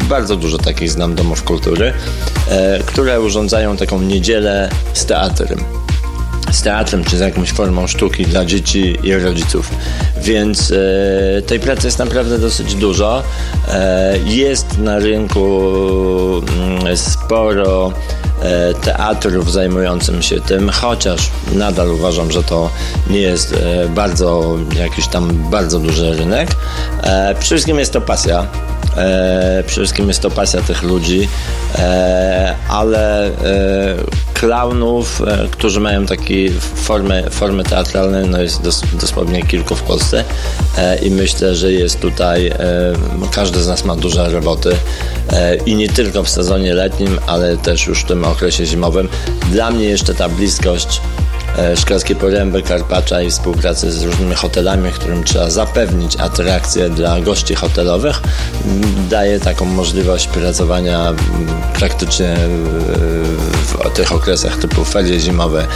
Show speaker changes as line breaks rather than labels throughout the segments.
bardzo dużo takich znam domów kultury, które urządzają taką niedzielę z teatrem czy z jakąś formą sztuki dla dzieci i rodziców. Więc tej pracy jest naprawdę dosyć dużo. Jest na rynku sporo teatrów zajmującym się tym, chociaż nadal uważam, że to nie jest jakiś tam bardzo duży rynek. Przede wszystkim jest to pasja. Przede wszystkim jest to pasja tych ludzi, ale klaunów, którzy mają takie formy teatralne, no jest dosłownie kilku w Polsce i myślę, że jest tutaj, każdy z nas ma dużo roboty i nie tylko w sezonie letnim, ale też już w tym okresie zimowym. Dla mnie jeszcze ta bliskość Szklarskiej Poręby, Karpacza i współpracy z różnymi hotelami, którym trzeba zapewnić atrakcje dla gości hotelowych, daje taką możliwość pracowania praktycznie w tych okresach typu ferie zimowe,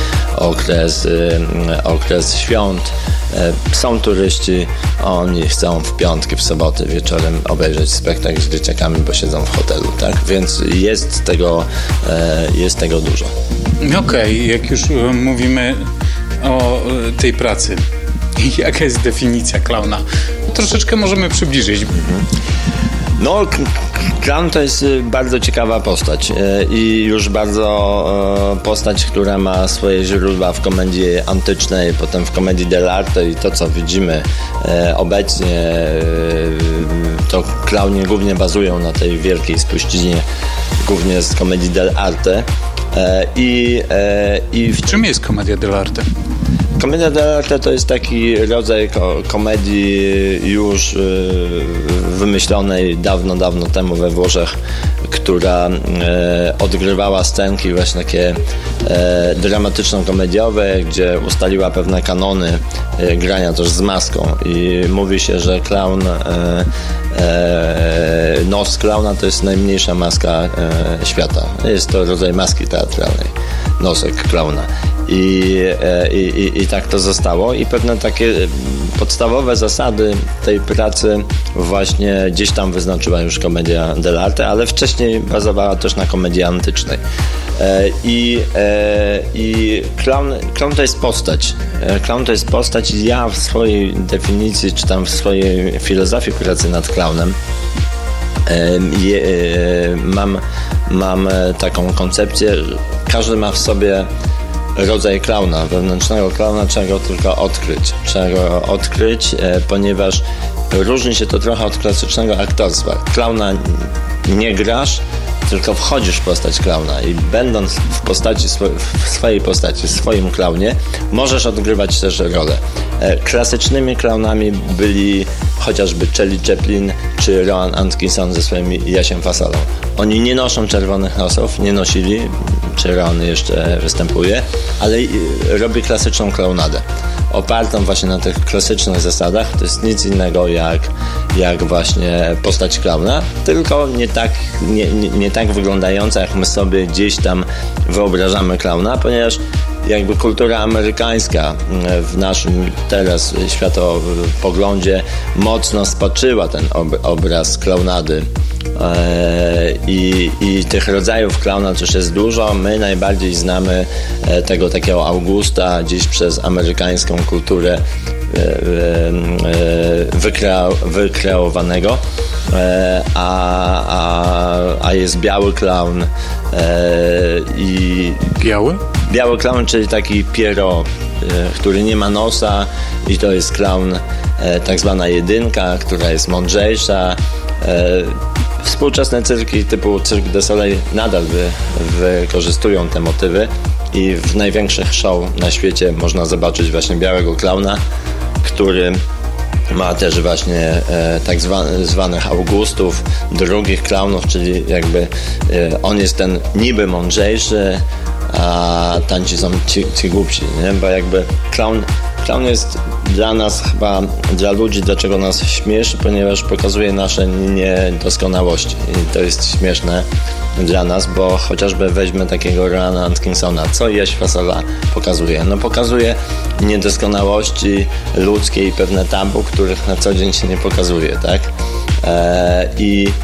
okres świąt. Są turyści, oni chcą w piątki, w soboty wieczorem obejrzeć spektakl z dzieciakami, bo siedzą w hotelu, tak? Więc jest tego dużo.
Okej, jak już mówimy o tej pracy, jaka jest definicja klauna? Troszeczkę możemy przybliżyć.
No, klaun to jest bardzo ciekawa postać i już bardzo postać, która ma swoje źródła w komedii antycznej, potem w komedii dell'arte i to, co widzimy obecnie, to klaunie głównie bazują na tej wielkiej spuściźnie, głównie z komedii dell'arte.
Czym jest komedia dell'arte?
Komedia dell'arte to jest taki rodzaj komedii już wymyślonej dawno temu we Włoszech, która odgrywała scenki właśnie takie dramatyczno-komediowe, gdzie ustaliła pewne kanony grania też z maską i mówi się, że klaun, nos klauna to jest najmniejsza maska świata. Jest to rodzaj maski teatralnej, nosek klauna. I tak to zostało i pewne takie podstawowe zasady tej pracy właśnie gdzieś tam wyznaczyła już komedia dell'arte, ale wcześniej bazowała też na komedii antycznej. I klaun to jest postać. Klaun to jest postać i ja w swojej definicji, czy tam w swojej filozofii pracy nad klaunem mam taką koncepcję, że każdy ma w sobie rodzaj klauna, wewnętrznego klauna, trzeba go tylko odkryć. Trzeba go odkryć, ponieważ różni się to trochę od klasycznego aktorstwa. Klauna nie grasz, tylko wchodzisz w postać klauna i będąc w swojej postaci, w swoim klaunie, możesz odgrywać też rolę. Klasycznymi klaunami byli chociażby Charlie Chaplin czy Rowan Atkinson ze swoim Jasiem Fasolą. Oni nie noszą czerwonych nosów, nie nosili, czy Rowan jeszcze występuje, ale robi klasyczną klaunadę. Opartą właśnie na tych klasycznych zasadach, to jest nic innego jak właśnie postać klauna, tylko nie tak wyglądająca, jak my sobie gdzieś tam wyobrażamy klauna, ponieważ jakby kultura amerykańska w naszym teraz światopoglądzie mocno spaczyła ten obraz klaunady. I tych rodzajów klauna też jest dużo. My najbardziej znamy tego takiego Augusta gdzieś przez amerykańską kulturę wykreowanego, a jest biały klaun i
biały?
Biały klaun, czyli taki Pierrot, który nie ma nosa i to jest klaun tak zwana jedynka, która jest mądrzejsza. Współczesne cyrki typu Cirque du Soleil nadal wykorzystują te motywy i w największych show na świecie można zobaczyć właśnie białego klauna, który ma też właśnie tak zwanych Augustów, drugich klaunów, czyli jakby on jest ten niby mądrzejszy, a tamci są ci głupsi, nie? Bo jakby klaun jest dla nas chyba, dla ludzi, dlaczego nas śmieszy, ponieważ pokazuje nasze niedoskonałości i to jest śmieszne dla nas, bo chociażby weźmy takiego Rowana Atkinsona, co Jaś Fasola pokazuje? No pokazuje niedoskonałości ludzkie i pewne tabu, których na co dzień się nie pokazuje, tak?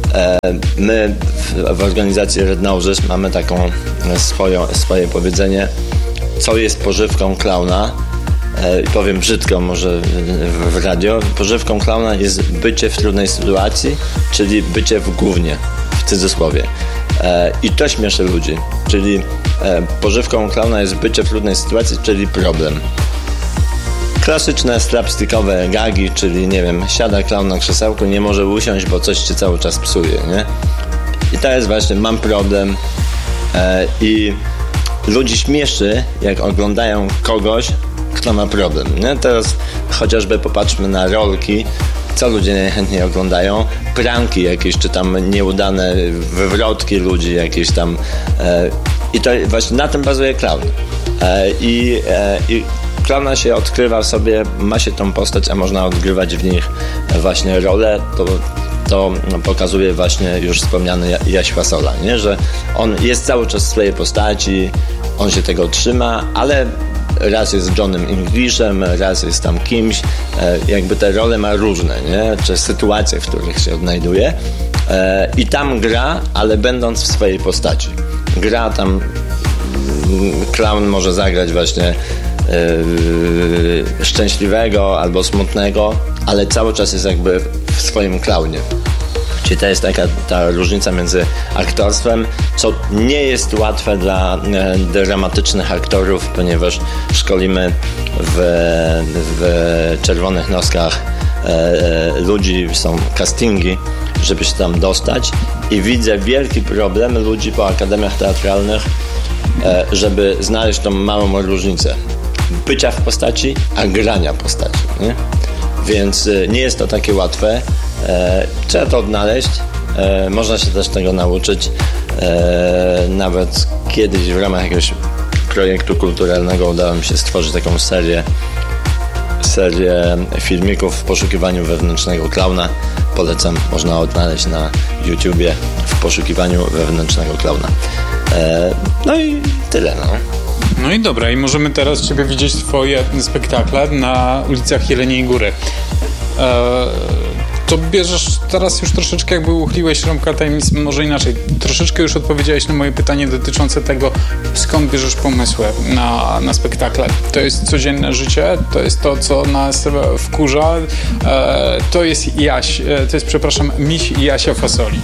My w organizacji Red Noses mamy taką swoje powiedzenie, co jest pożywką klauna. Powiem brzydko może w radio. Pożywką klauna jest bycie w trudnej sytuacji, czyli bycie w gównie, w cudzysłowie. I to śmieszy ludzi. Czyli pożywką klauna jest bycie w trudnej sytuacji, czyli problem. Klasyczne slapstickowe gagi, czyli nie wiem, siada klaun na krzesełku, nie może usiąść, bo coś cię cały czas psuje, nie? I to jest właśnie, mam problem i ludzi śmieszy, jak oglądają kogoś, kto ma problem, nie? Teraz chociażby popatrzmy na rolki, co ludzie najchętniej oglądają, pranki jakieś, czy tam nieudane wywrotki ludzi jakieś tam i to właśnie na tym bazuje klaun. I klauna się odkrywa w sobie, ma się tą postać, a można odgrywać w nich właśnie rolę, to pokazuje właśnie już wspomniany Jaś Fasola, nie? Że on jest cały czas w swojej postaci, on się tego trzyma, ale raz jest Johnem Englishem, raz jest tam kimś, jakby te role ma różne, nie? Czy sytuacje, w których się odnajduje i tam gra, ale będąc w swojej postaci. Gra tam, klaun może zagrać właśnie szczęśliwego albo smutnego, ale cały czas jest jakby w swoim klaunie. Czyli to jest taka ta różnica między aktorstwem, co nie jest łatwe dla dramatycznych aktorów, ponieważ szkolimy w Czerwonych Noskach ludzi, są castingi, żeby się tam dostać i widzę wielki problem ludzi po akademiach teatralnych, żeby znaleźć tą małą różnicę bycia w postaci, a grania postaci, nie? Więc nie jest to takie łatwe. Trzeba to odnaleźć. Można się też tego nauczyć. Nawet kiedyś w ramach jakiegoś projektu kulturalnego udało mi się stworzyć taką serię filmików w poszukiwaniu wewnętrznego klauna. Polecam, można odnaleźć na YouTubie w poszukiwaniu wewnętrznego klauna. No i tyle, no.
No i dobra, i możemy teraz Ciebie widzieć Twoje spektakle na ulicach Jeleniej Góry. To bierzesz teraz już troszeczkę, jakby uchyliłeś rąbka tajemnic, może inaczej. Troszeczkę już odpowiedziałeś na moje pytanie dotyczące tego, skąd bierzesz pomysły na spektakle. To jest codzienne życie, to jest to, co nas wkurza, to jest miś Jasia Fasoli.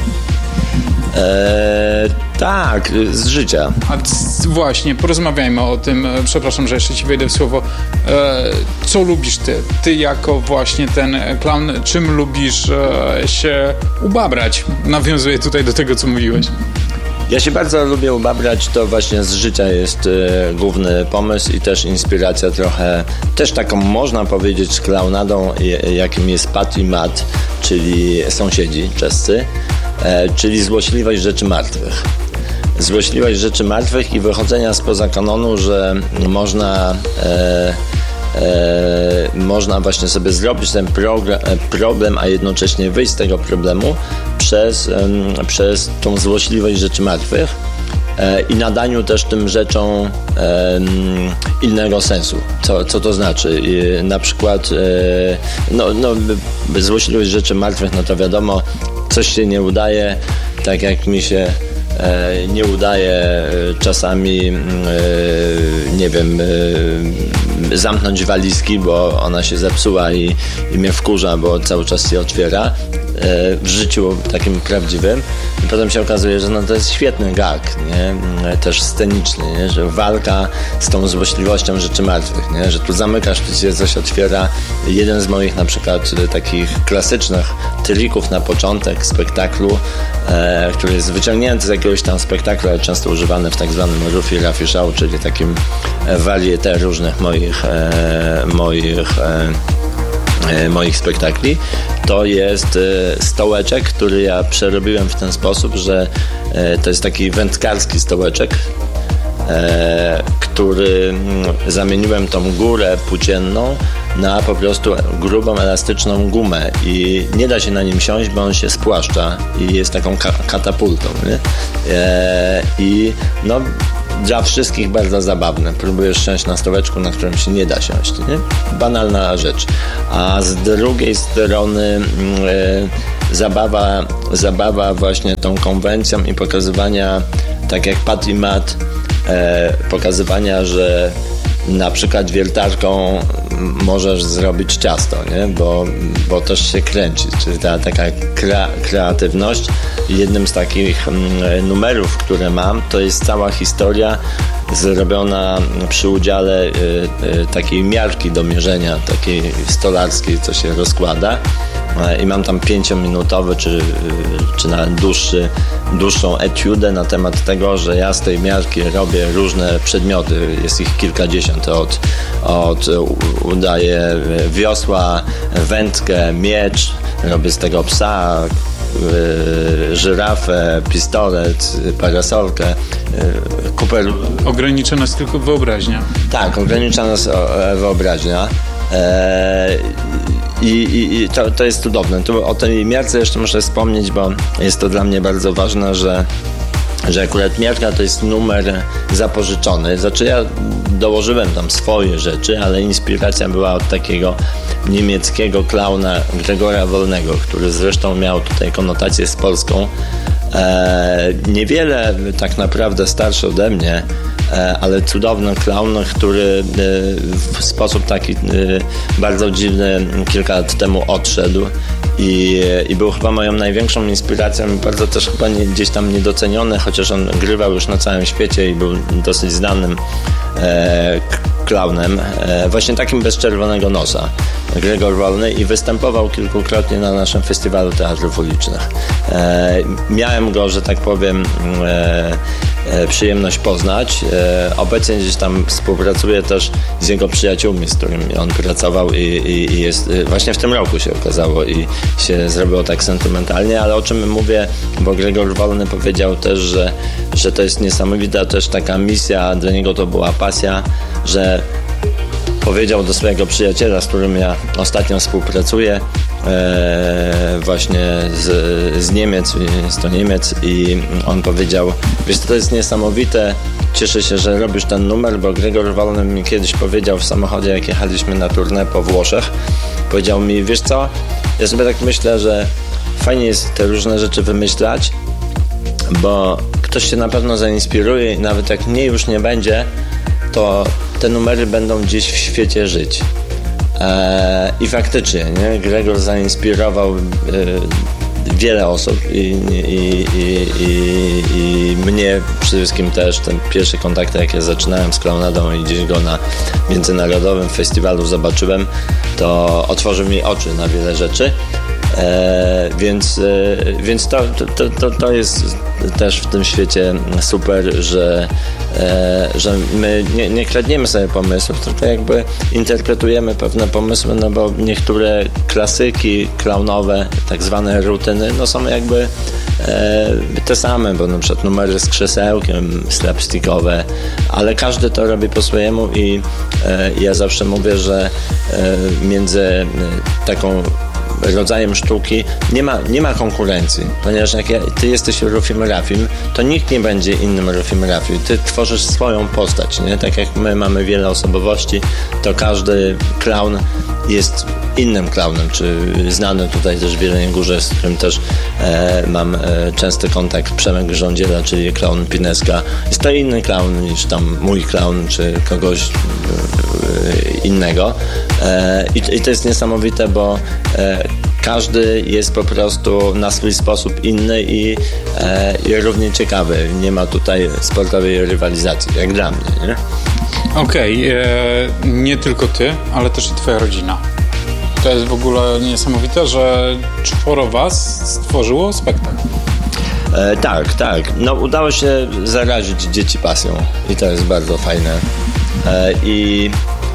Tak, z życia.
A właśnie, porozmawiajmy o tym, przepraszam, że jeszcze Ci wejdę w słowo. Co lubisz Ty? Ty jako właśnie ten klaun, czym lubisz się ubabrać? Nawiązuję tutaj do tego, co mówiłeś.
Ja się bardzo lubię ubabrać, to właśnie z życia jest główny pomysł i też inspiracja trochę, też taką można powiedzieć klaunadą, jakim jest Pat i Mat, czyli sąsiedzi czescy, czyli złośliwość rzeczy martwych. Złośliwość rzeczy martwych i wychodzenia spoza kanonu, że można właśnie sobie zrobić ten problem, a jednocześnie wyjść z tego problemu przez tą złośliwość rzeczy martwych i nadaniu też tym rzeczom innego sensu. Co to znaczy? Na przykład złośliwość rzeczy martwych, no to wiadomo, coś się nie udaje, tak jak mi się nie udaje czasami, nie wiem, zamknąć walizki, bo ona się zepsuła i mnie wkurza, bo cały czas się otwiera w życiu takim prawdziwym. I potem się okazuje, że to jest świetny gag, nie? Też sceniczny, nie? Że walka z tą złośliwością rzeczy martwych, nie? Że tu zamykasz, tu się coś otwiera. Jeden z moich na przykład takich klasycznych trików na początek spektaklu, który jest wyciągnięty z jakiegoś tam spektaklu, ale często używany w tak zwanym Ruffy Ruffy Show, czyli takim varieté różnych moich spektakli, to jest stołeczek, który ja przerobiłem w ten sposób, że to jest taki wędkarski stołeczek, który zamieniłem tą górę płócienną na po prostu grubą, elastyczną gumę i nie da się na nim siąść, bo on się spłaszcza i jest taką katapultą, nie? I no dla wszystkich bardzo zabawne. Próbujesz siąść na stołeczku, na którym się nie da siąść, nie? Banalna rzecz. A z drugiej strony zabawa właśnie tą konwencją i pokazywania, tak jak Pat i Matt, pokazywania, że na przykład wiertarką możesz zrobić ciasto, nie? Bo też się kręci, czyli ta taka kreatywność. Jednym z takich numerów, które mam, to jest cała historia zrobiona przy udziale takiej miarki do mierzenia, takiej stolarskiej, co się rozkłada. I mam tam 5-minutowy czy nawet dłuższą etiudę na temat tego, że ja z tej miarki robię różne przedmioty. Jest ich kilkadziesiąt. Udaję wiosła, wędkę, miecz, robię z tego psa, żyrafę, pistolet, parasolkę, kupę.
Ograniczona jest tylko wyobraźnia.
Tak, ograniczona jest wyobraźnia. I to jest cudowne. Tu o tej miarce jeszcze muszę wspomnieć, bo jest to dla mnie bardzo ważne, że akurat miarka to jest numer zapożyczony. Znaczy ja dołożyłem tam swoje rzeczy, ale inspiracja była od takiego niemieckiego klauna Gregora Wolnego, który zresztą miał tutaj konotację z Polską. Niewiele tak naprawdę starszy ode mnie, ale cudowny klaun, który w sposób taki bardzo dziwny kilka lat temu odszedł i był chyba moją największą inspiracją i bardzo też chyba gdzieś tam niedoceniony, chociaż on grywał już na całym świecie i był dosyć znanym klaunem, właśnie takim bez czerwonego nosa, Gregor Wolny, i występował kilkukrotnie na naszym festiwalu teatrów ulicznych. Miałem go, że tak powiem, przyjemność poznać. Obecnie gdzieś tam współpracuję też z jego przyjaciółmi, z którymi on pracował i jest, właśnie w tym roku się okazało i się zrobiło tak sentymentalnie, ale o czym mówię, bo Gregor Wolny powiedział też, że to jest niesamowita też taka misja, dla niego to była pasja, że powiedział do swojego przyjaciela, z którym ja ostatnio współpracuję, właśnie z Niemiec, jest to Niemiec, i on powiedział: wiesz, to jest niesamowite, cieszę się, że robisz ten numer, bo Gregor Wolny mi kiedyś powiedział w samochodzie, jak jechaliśmy na tournée po Włoszech, powiedział mi: wiesz co, ja sobie tak myślę, że fajnie jest te różne rzeczy wymyślać, bo ktoś się na pewno zainspiruje i nawet jak mnie już nie będzie, to te numery będą gdzieś w świecie żyć. I faktycznie, nie? Gregor zainspirował wiele osób i mnie przede wszystkim też. Ten pierwszy kontakt, jak ja zaczynałem z klaunadą i gdzieś go na międzynarodowym festiwalu zobaczyłem, to otworzył mi oczy na wiele rzeczy. Więc to jest też w tym świecie super, że my nie kradniemy sobie pomysłów, tylko jakby interpretujemy pewne pomysły, no bo niektóre klasyki klaunowe, tak zwane rutyny, no są jakby te same, bo na przykład numery z krzesełkiem, slapstickowe, ale każdy to robi po swojemu i ja zawsze mówię, że między taką rodzajem sztuki nie ma konkurencji, ponieważ jak ty jesteś Rufim Rafim, to nikt nie będzie innym Rufim Rafim. Ty tworzysz swoją postać, nie? Tak jak my mamy wiele osobowości, to każdy klaun jest innym klaunem, czy znany tutaj też w Jeleniej Górze, z którym też mam częsty kontakt, Przemek Rządziela, czyli klaun Pineska. Jest to inny klaun niż tam mój klaun, czy kogoś innego. I to jest niesamowite, bo każdy jest po prostu na swój sposób inny i równie ciekawy. Nie ma tutaj sportowej rywalizacji, jak dla mnie, nie?
Okej, nie tylko ty, ale też i twoja rodzina. To jest w ogóle niesamowite, że 4 was stworzyło spektakl.
Tak. No, udało się zarazić dzieci pasją i to jest bardzo fajne. I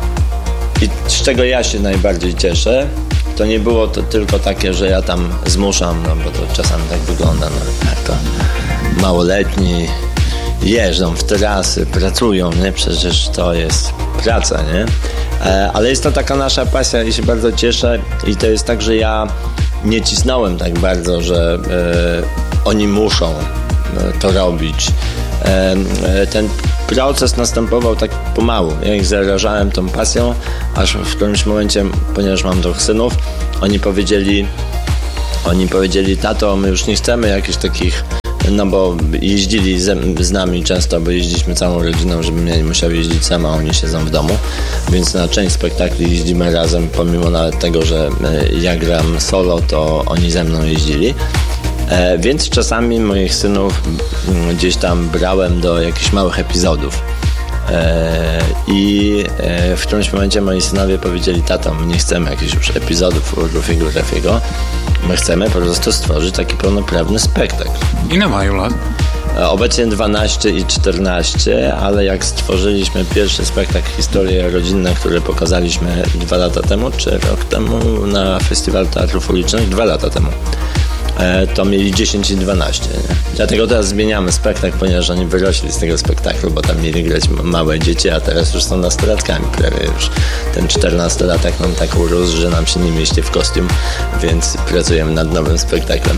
z czego ja się najbardziej cieszę, to nie było to tylko takie, że ja tam zmuszam, no bo to czasami tak wygląda, no jak to małoletni jeżdżą w trasy, pracują, nie? Przecież to jest praca, nie? Ale jest to taka nasza pasja i się bardzo cieszę i to jest tak, że ja nie cisnąłem tak bardzo, że oni muszą to robić. Ten proces następował tak pomału. Ja ich zarażałem tą pasją, aż w którymś momencie, ponieważ mam 2 synów, oni powiedzieli: oni powiedzieli: tato, my już nie chcemy jakichś takich, no bo jeździli z nami często, bo jeździliśmy całą rodziną, żebym ja nie musiał jeździć sama, oni siedzą w domu, więc na część spektakli jeździmy razem, pomimo nawet tego, że ja gram solo, to oni ze mną jeździli. Więc czasami moich synów gdzieś tam brałem do jakichś małych epizodów. I w którymś momencie moi synowie powiedzieli: tato, my nie chcemy jakichś już epizodów u Rufiego, my chcemy po prostu stworzyć taki pełnoprawny spektakl.
Ile mają lat?
Obecnie 12 i 14, ale jak stworzyliśmy pierwszy spektakl Historie rodzinne, który pokazaliśmy 2 lata temu, czy rok temu na Festiwalu Teatrów Ulicznych, 2 lata temu, to mieli 10 i 12. Nie? Dlatego teraz zmieniamy spektakl, ponieważ oni wyrośli z tego spektaklu, bo tam mieli grać małe dzieci, a teraz już są nastolatkami prawie już. Ten 14-latek nam tak urósł, że nam się nie mieści w kostium, więc pracujemy nad nowym spektaklem.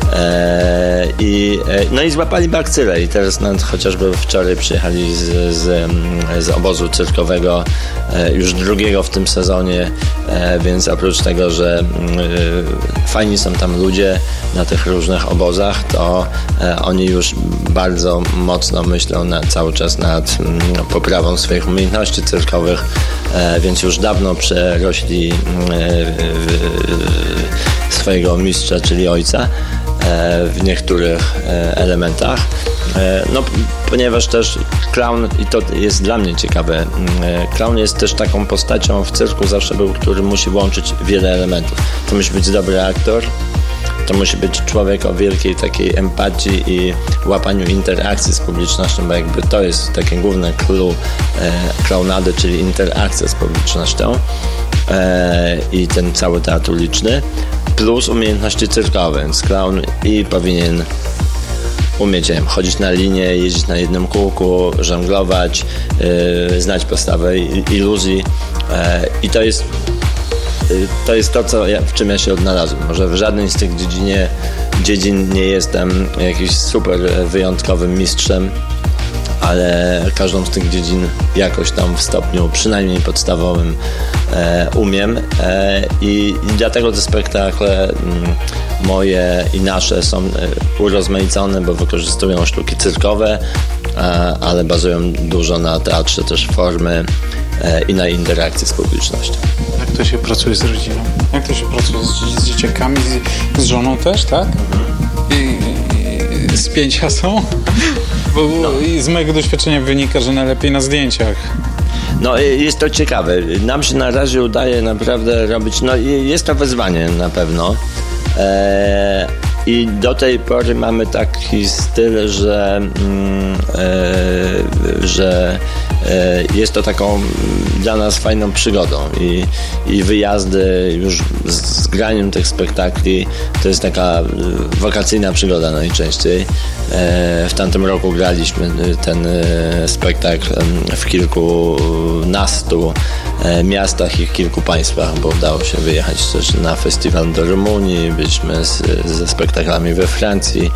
No i złapali bakcylę i teraz chociażby wczoraj przyjechali z obozu cyrkowego, już drugiego w tym sezonie, więc oprócz tego, że fajni są tam ludzie na tych różnych obozach, to oni już bardzo mocno myślą cały czas nad poprawą swoich umiejętności cyrkowych, więc już dawno przerośli swojego mistrza, czyli ojca, w niektórych elementach. No, ponieważ też klaun, i to jest dla mnie ciekawe, klaun jest też taką postacią w cyrku zawsze był, który musi łączyć wiele elementów. To musi być dobry aktor, to musi być człowiek o wielkiej takiej empatii i łapaniu interakcji z publicznością, bo jakby to jest takie główne clue klaunady, czyli interakcja z publicznością i ten cały teatr uliczny, plus umiejętności cyrkowe, więc klaun i powinien umieć chodzić na linię, jeździć na jednym kółku, żonglować, znać podstawę iluzji i to jest to, w czym ja się odnalazłem. Może w żadnej z tych dziedzin nie jestem jakiś super wyjątkowym mistrzem, ale każdą z tych dziedzin jakoś tam w stopniu przynajmniej podstawowym umiem i dlatego te spektakle moje i nasze są urozmaicone, bo wykorzystują sztuki cyrkowe, ale bazują dużo na teatrze też formy i na interakcji z publicznością.
Jak to się pracuje z rodziną? Jak to się pracuje z dzieciakami, z żoną też, tak? I spięcia są? Bo z mojego doświadczenia wynika, że najlepiej na zdjęciach.
No jest to ciekawe. Nam się na razie udaje naprawdę robić, no jest to wyzwanie na pewno. I do tej pory mamy taki styl, że jest to taką dla nas fajną przygodą i wyjazdy już z graniem tych spektakli to jest taka wakacyjna przygoda najczęściej. W tamtym roku graliśmy ten spektakl w kilkunastu miastach i w kilku państwach, bo udało się wyjechać też na festiwal do Rumunii, byliśmy ze spektaklami we Francji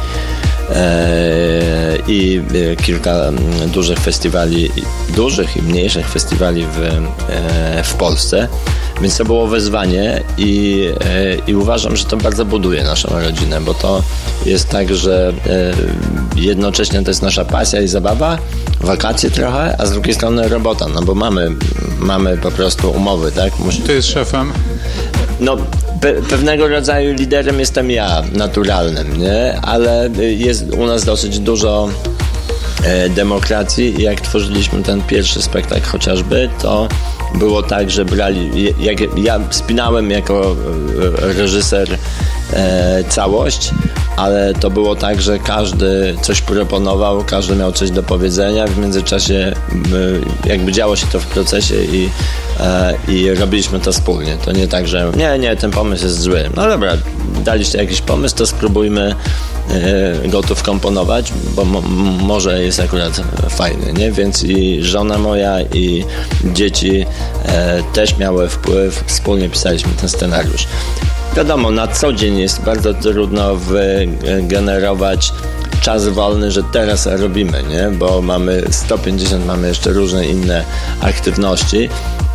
i kilka dużych festiwali, dużych i mniejszych festiwali w Polsce, więc to było wyzwanie i uważam, że to bardzo buduje naszą rodzinę, bo to jest tak, że jednocześnie to jest nasza pasja i zabawa, wakacje trochę, a z drugiej strony robota, no bo mamy po prostu umowy, tak?
Kto jest szefem?
No, pewnego rodzaju liderem jestem ja, naturalnym, nie? Ale jest u nas dosyć dużo demokracji i jak tworzyliśmy ten pierwszy spektakl chociażby, to było tak, że ja spinałem jako reżyser całość, ale to było tak, że każdy coś proponował, każdy miał coś do powiedzenia, w międzyczasie jakby działo się to w procesie i robiliśmy to wspólnie. To nie tak, że nie, ten pomysł jest zły. No dobra, daliście jakiś pomysł, to spróbujmy go tu wkomponować, bo może jest akurat fajny, nie? Więc i żona moja i dzieci też miały wpływ, wspólnie pisaliśmy ten scenariusz. Wiadomo, na co dzień jest bardzo trudno wygenerować czas wolny, że teraz robimy, nie? Bo mamy 150, mamy jeszcze różne inne aktywności,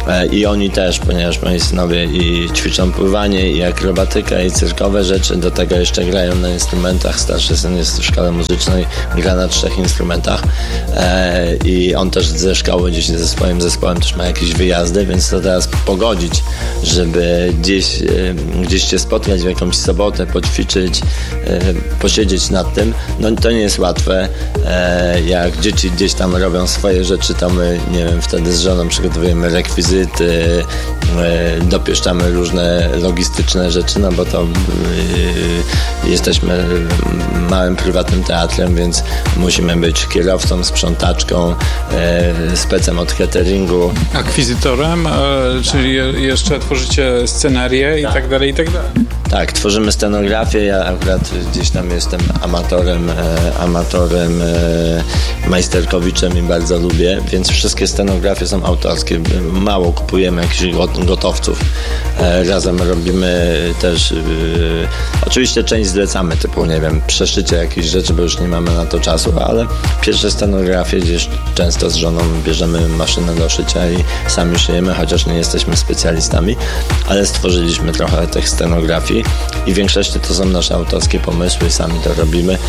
I oni też, ponieważ moi synowie i ćwiczą pływanie, i akrobatykę, i cyrkowe rzeczy, do tego jeszcze grają na instrumentach. Starszy syn jest w szkole muzycznej, gra na 3 instrumentach i on też ze szkoły gdzieś ze swoim zespołem też ma jakieś wyjazdy, więc to teraz pogodzić, żeby gdzieś się spotkać w jakąś sobotę, poćwiczyć, posiedzieć nad tym, no to nie jest łatwe. Jak dzieci gdzieś tam robią swoje rzeczy, to my, nie wiem, wtedy z żoną przygotowujemy rekwizyty, dopieszczamy różne logistyczne rzeczy, no bo to jesteśmy małym prywatnym teatrem, więc musimy być kierowcą, sprzątaczką, specem od cateringu.
Akwizytorem, czyli jeszcze tworzycie scenerię i tak dalej, i tak dalej.
Tak, tworzymy scenografię. Ja akurat gdzieś tam jestem amatorem, majsterkowiczem i bardzo lubię, więc wszystkie scenografie są autorskie. Mało kupujemy jakichś gotowców. Razem robimy też, oczywiście część zlecamy, typu, nie wiem, przeszycie jakichś rzeczy, bo już nie mamy na to czasu, ale pierwsze scenografie gdzieś często z żoną bierzemy maszynę do szycia i sami szyjemy, chociaż nie jesteśmy specjalistami, ale stworzyliśmy trochę tych scenografii i w większości to są nasze autorskie pomysły, sami to robimy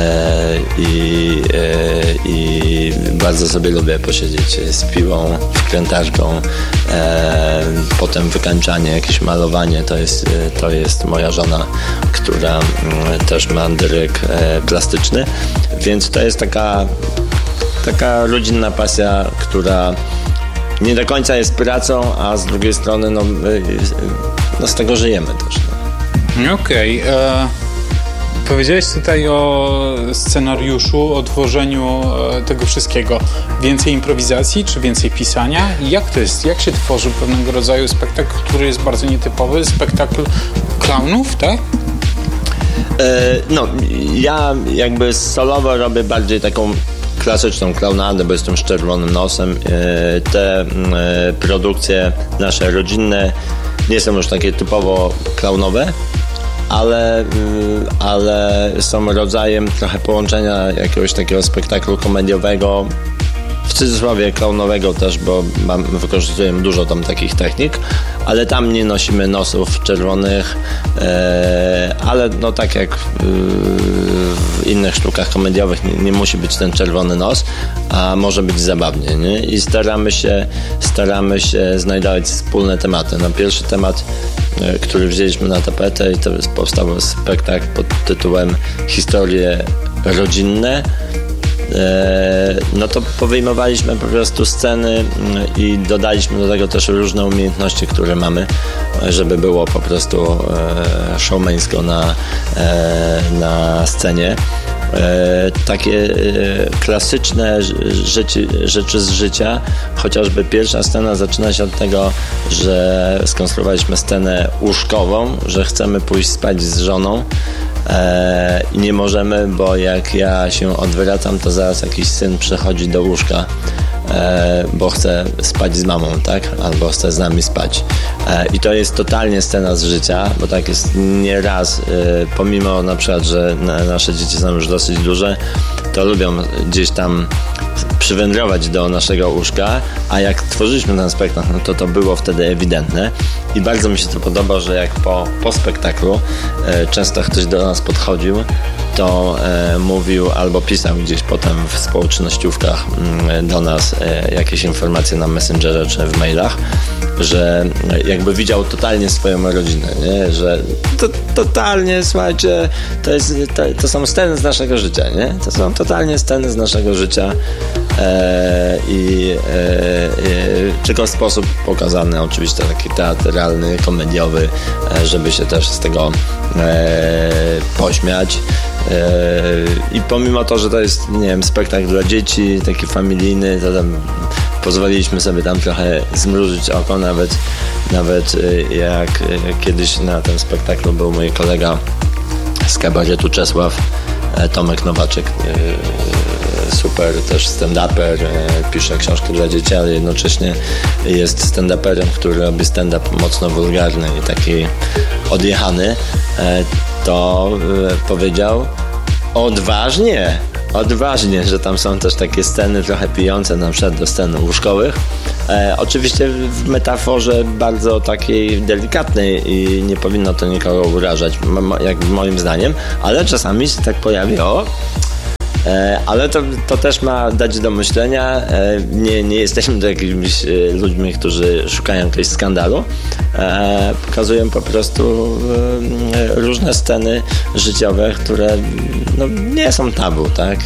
i bardzo sobie lubię posiedzieć z piłą, wkrętarką, potem wykańczanie, jakieś malowanie, to jest moja żona, która też ma dryg plastyczny, więc to jest taka rodzinna pasja, która nie do końca jest pracą, a z drugiej strony no z tego żyjemy też. No.
Okej. Powiedziałeś tutaj o scenariuszu, o tworzeniu tego wszystkiego. Więcej improwizacji czy więcej pisania? Jak to jest? Jak się tworzy pewnego rodzaju spektakl, który jest bardzo nietypowy? Spektakl klaunów, tak?
No, ja jakby solowo robię bardziej taką klasyczną klaunadę, bo jestem z czerwonym nosem. Te produkcje nasze rodzinne nie są już takie typowo klaunowe, ale są rodzajem trochę połączenia jakiegoś takiego spektaklu komediowego, w cudzysłowie klaunowego też, bo wykorzystujemy dużo tam takich technik, ale tam nie nosimy nosów czerwonych, ale no tak jak w innych sztukach komediowych nie musi być ten czerwony nos, a może być zabawnie, nie? I staramy się znajdować wspólne tematy. No, pierwszy temat, który wzięliśmy na tapetę, i to powstał spektakl pod tytułem Historie rodzinne. No to powyjmowaliśmy po prostu sceny i dodaliśmy do tego też różne umiejętności, które mamy, żeby było po prostu showmeńsko na scenie. Takie klasyczne rzeczy z życia, chociażby pierwsza scena zaczyna się od tego, że skonstruowaliśmy scenę łóżkową, że chcemy pójść spać z żoną i nie możemy, bo jak ja się odwracam, to zaraz jakiś syn przychodzi do łóżka, bo chce spać z mamą, tak? Albo chce z nami spać. I to jest totalnie scena z życia, bo tak jest nieraz, pomimo na przykład, że nasze dzieci są już dosyć duże, to lubią gdzieś tam przywędrować do naszego łóżka, a jak tworzyliśmy ten spektakl, no to było wtedy ewidentne i bardzo mi się to podoba, że jak po spektaklu często ktoś do nas podchodził, to mówił albo pisał gdzieś potem w społecznościówkach do nas jakieś informacje na Messengerze czy w mailach, że jakby widział totalnie swoją rodzinę, nie? Że to totalnie, słuchajcie, to są sceny z naszego życia, nie? To są totalnie sceny z naszego życia i tylko w sposób pokazany, oczywiście taki teatralny, komediowy, żeby się też z tego pośmiać. I pomimo to, że to jest, nie wiem, spektakl dla dzieci, taki familijny, to tam pozwoliliśmy sobie tam trochę zmrużyć oko, nawet jak kiedyś na tym spektaklu był mój kolega z kabaretu Czesław, Tomek Nowaczek, super też stand-uper, pisze książki dla dzieci, ale jednocześnie jest stand-uperem, który robi stand-up mocno wulgarny i taki odjechany, to powiedział odważnie, że tam są też takie sceny trochę pijące, na przykład do scen łóżkowych, Oczywiście w metaforze bardzo takiej delikatnej i nie powinno to nikogo urażać, jak moim zdaniem, ale czasami się tak pojawiło. Ale to też ma dać do myślenia. Nie jesteśmy to jakimiś ludźmi, którzy szukają jakiegoś skandalu. Pokazują po prostu różne sceny życiowe, które nie są tabu, tak?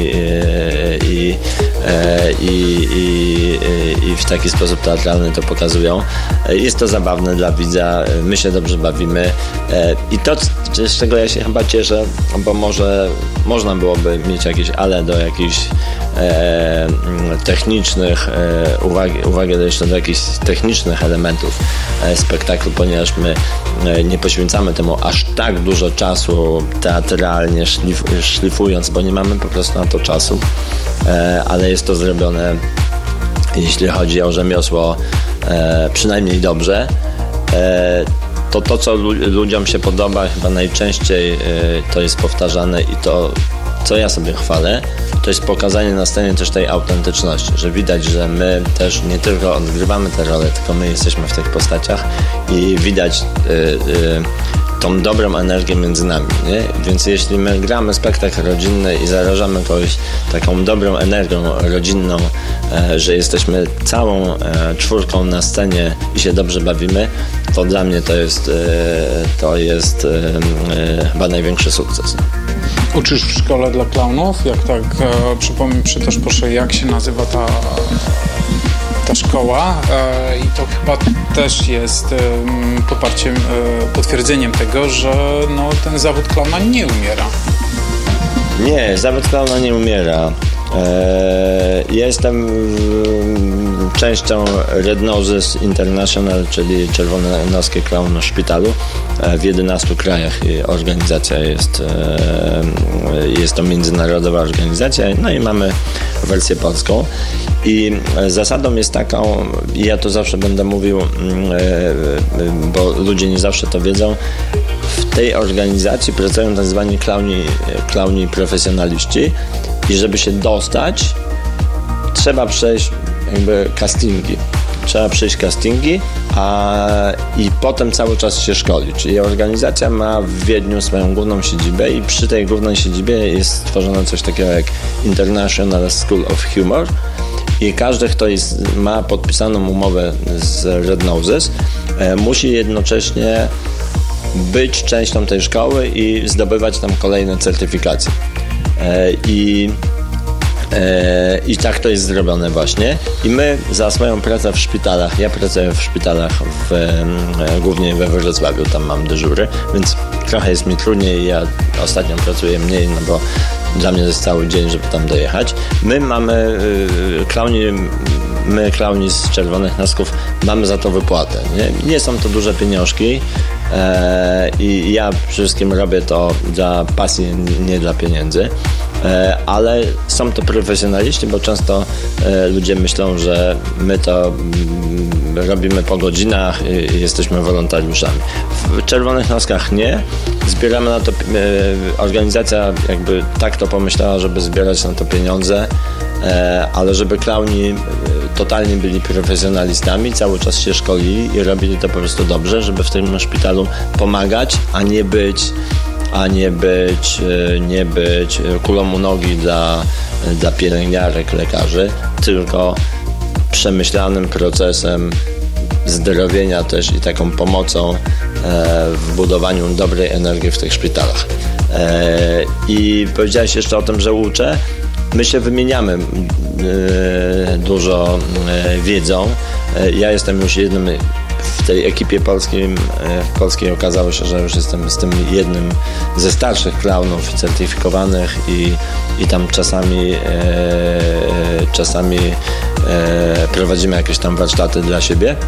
I w taki sposób teatralny to pokazują. Jest to zabawne dla widza, my się dobrze bawimy. I to, z czego ja się chyba cieszę, bo może można byłoby mieć jakieś ale do jakichś technicznych uwagi jeszcze do jakichś technicznych elementów spektaklu, ponieważ my nie poświęcamy temu aż tak dużo czasu teatralnie szlifując, bo nie mamy po prostu na to czasu, ale jest to zrobione, jeśli chodzi o rzemiosło, przynajmniej dobrze. To co ludziom się podoba chyba najczęściej, to jest powtarzane i to, co ja sobie chwalę, to jest pokazanie na scenie też tej autentyczności, że widać, że my też nie tylko odgrywamy te role, tylko my jesteśmy w tych postaciach i widać tą dobrą energię między nami, nie? Więc jeśli my gramy spektakl rodzinny i zarażamy kogoś taką dobrą energią rodzinną, że jesteśmy całą czwórką na scenie i się dobrze bawimy, to dla mnie to jest chyba największy sukces.
Uczysz w szkole dla klaunów? Jak tak, przytoż proszę, jak się nazywa ta szkoła? I to chyba też jest potwierdzeniem tego, że ten zawód klauna nie umiera.
Nie, zawód klauna nie umiera. Jestem częścią Red Noses International, czyli Czerwononoskie Klaun w szpitalu. W 11 krajach organizacja jest to międzynarodowa organizacja, i mamy wersję polską. I zasadą jest taką, i ja to zawsze będę mówił, bo ludzie nie zawsze to wiedzą, w tej organizacji pracują tak zwani klauni profesjonaliści i żeby się dostać, trzeba przejść castingi. Trzeba przejść castingi i potem cały czas się szkoli. Czyli organizacja ma w Wiedniu swoją główną siedzibę i przy tej głównej siedzibie jest stworzone coś takiego jak International School of Humor i każdy, kto ma podpisaną umowę z Red Noses, musi jednocześnie być częścią tej szkoły i zdobywać tam kolejne certyfikacje. I tak to jest zrobione właśnie. I my za swoją pracę w szpitalach, ja pracuję w szpitalach głównie we Wrocławiu, tam mam dyżury, więc trochę jest mi trudniej, ja ostatnio pracuję mniej, bo dla mnie to jest cały dzień, żeby tam dojechać. My mamy klauni z Czerwonych Nosków, mamy za to wypłatę. Nie są to duże pieniążki i ja przede wszystkim robię to dla pasji, nie dla pieniędzy. Ale są to profesjonaliści, bo często ludzie myślą, że my to robimy po godzinach i jesteśmy wolontariuszami. W Czerwonych Noskach nie. Zbieramy na to, organizacja jakby tak to pomyślała, żeby zbierać na to pieniądze, ale żeby klauni totalnie byli profesjonalistami, cały czas się szkolili i robili to po prostu dobrze, żeby w tym szpitalu pomagać, a nie być kulą u nogi dla pielęgniarek, lekarzy, tylko przemyślanym procesem zdrowienia też i taką pomocą w budowaniu dobrej energii w tych szpitalach. I powiedziałeś jeszcze o tym, że uczę. My się wymieniamy dużo wiedzą. Ja jestem już jednym w tej ekipie polskiej okazało się, że już jestem z tym jednym ze starszych klaunów certyfikowanych i tam czasami prowadzimy jakieś tam warsztaty dla siebie.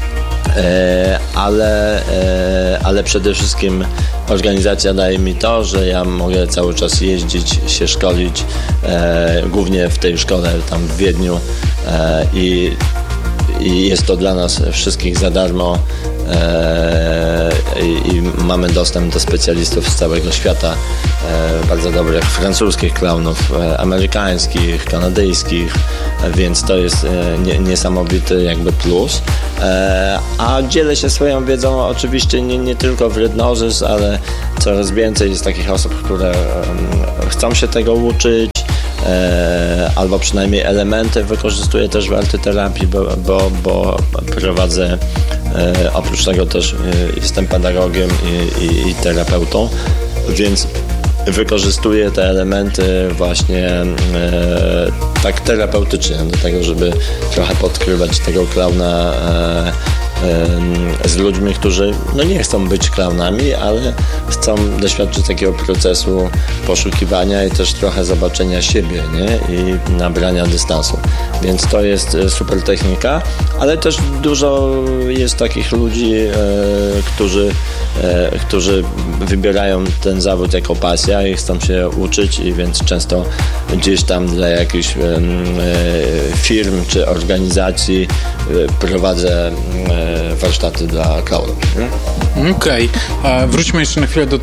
Ale przede wszystkim organizacja daje mi to, że ja mogę cały czas jeździć, się szkolić, głównie w tej szkole tam w Wiedniu i jest to dla nas wszystkich za darmo i mamy dostęp do specjalistów z całego świata, bardzo dobrych francuskich klaunów, amerykańskich, kanadyjskich, więc to jest niesamowity jakby plus. A dzielę się swoją wiedzą oczywiście nie tylko w Rhythnosis, ale coraz więcej jest takich osób, które chcą się tego uczyć, albo przynajmniej elementy wykorzystuję też w artyterapii, bo prowadzę, oprócz tego też jestem pedagogiem i terapeutą, więc wykorzystuję te elementy właśnie tak terapeutycznie do tego, żeby trochę podkrywać tego klauna z ludźmi, którzy nie chcą być klaunami, ale chcą doświadczyć takiego procesu poszukiwania i też trochę zobaczenia siebie, nie? I nabrania dystansu. Więc to jest super technika, ale też dużo jest takich ludzi, którzy wybierają ten zawód jako pasja i chcą się uczyć, i więc często gdzieś tam dla jakichś firm czy organizacji prowadzę warsztaty dla klaunów.
Okej. Wróćmy jeszcze na chwilę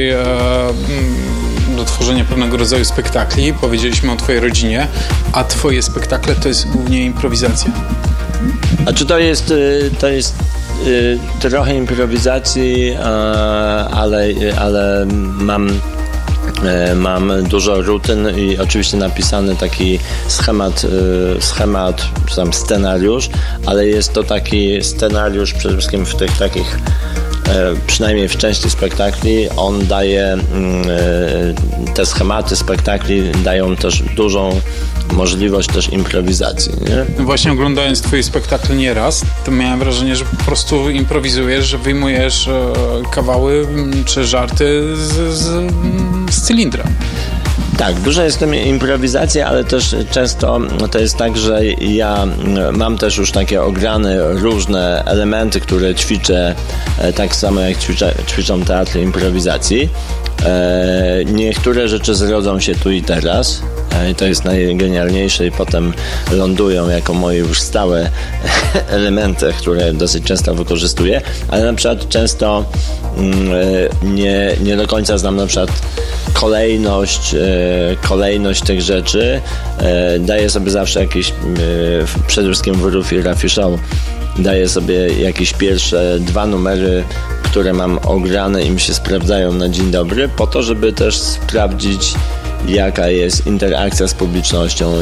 do tworzenia pewnego rodzaju spektakli. Powiedzieliśmy o twojej rodzinie, a twoje spektakle to jest głównie improwizacja?
A czy to jest trochę improwizacji, ale mam dużo rutyn i oczywiście napisany taki schemat czy tam scenariusz, ale jest to taki scenariusz przede wszystkim w tych takich, przynajmniej w części spektakli, on daje, te schematy spektakli dają też dużą możliwość też improwizacji, nie?
No właśnie, oglądając twoje spektakle nieraz, to miałem wrażenie, że po prostu improwizujesz, że wyjmujesz kawały czy żarty z cylindra.
Tak, dużo jest w tym improwizacji, ale też często to jest tak, że ja mam też już takie ograne różne elementy, które ćwiczę, tak samo jak ćwiczą teatry improwizacji. Niektóre rzeczy zrodzą się tu i teraz. I to jest najgenialniejsze i potem lądują jako moje już stałe elementy, które dosyć często wykorzystuję, ale na przykład często nie do końca znam na przykład kolejność tych rzeczy. Daję sobie zawsze jakieś, przede wszystkim w Roof i Rafi Show, daję sobie jakieś pierwsze 2 numery, które mam ograne i mi się sprawdzają na dzień dobry, po to, żeby też sprawdzić, jaka jest interakcja z publicznością,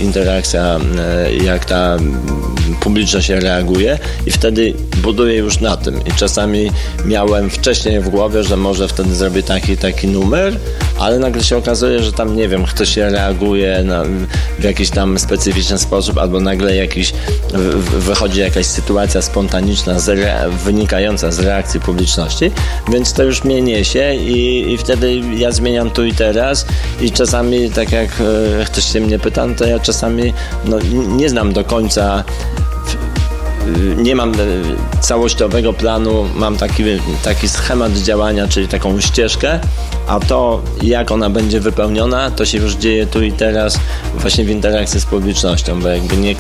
jak ta publiczność reaguje, i wtedy buduję już na tym. I czasami miałem wcześniej w głowie, że może wtedy zrobię taki numer, ale nagle się okazuje, że tam, nie wiem, ktoś się reaguje w jakiś tam specyficzny sposób, albo nagle wychodzi jakaś sytuacja spontaniczna wynikająca z reakcji publiczności, więc to już mnie niesie i wtedy ja zmieniam tu i teraz. I czasami, tak jak ktoś się mnie pyta, to ja czasami nie znam do końca, nie mam całościowego planu, mam taki schemat działania, czyli taką ścieżkę, a to, jak ona będzie wypełniona, to się już dzieje tu i teraz właśnie w interakcji z publicznością, bo jakby nie